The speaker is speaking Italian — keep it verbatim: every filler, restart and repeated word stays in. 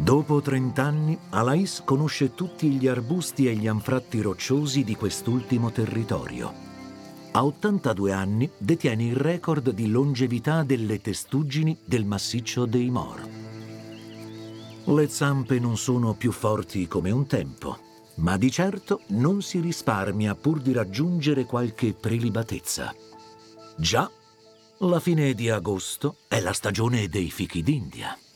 Dopo trent'anni, Alais conosce tutti gli arbusti e gli anfratti rocciosi di quest'ultimo territorio. A ottantadue anni detiene il record di longevità delle testuggini del massiccio dei Mor. Le zampe non sono più forti come un tempo, ma di certo non si risparmia pur di raggiungere qualche prelibatezza. Già, la fine di agosto è la stagione dei fichi d'India.